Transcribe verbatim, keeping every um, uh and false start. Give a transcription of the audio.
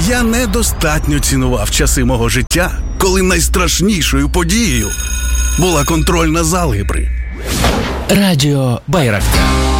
Я недостатньо цінував часи мого життя, коли найстрашнішою подією була контрольна з алгебри. Радіо Байрактар.